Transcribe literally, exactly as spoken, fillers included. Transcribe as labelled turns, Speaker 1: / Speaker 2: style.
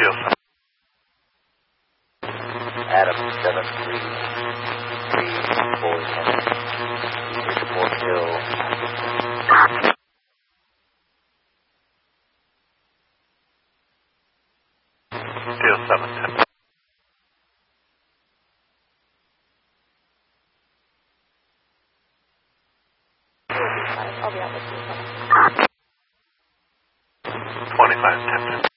Speaker 1: Steel seven.
Speaker 2: Adam seven three three four seven. Fort Hill.
Speaker 1: Steel seven ten.
Speaker 3: I'll be out with you.
Speaker 1: twenty-five ten.